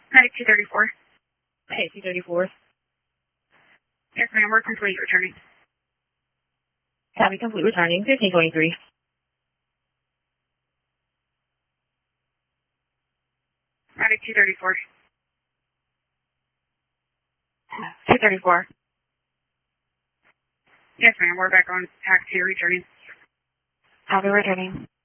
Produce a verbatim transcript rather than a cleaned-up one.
Medic two thirty-four. Hey, two thirty-four. Yes, ma'am, we're complete returning. Copy, complete returning, fifteen twenty-three. Medic two thirty-four. two thirty-four. Yes, ma'am, we're back on taxi returning. Copy, returning.